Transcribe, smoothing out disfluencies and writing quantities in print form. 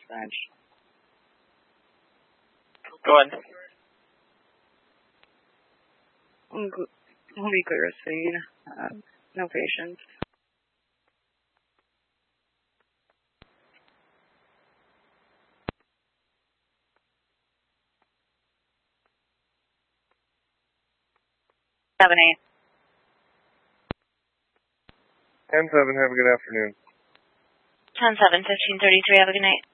dispatch. Go ahead. We'll be clear as speed. No patients. Seven eight. 10-7, have a good afternoon. 10-7, 1533, have a good night.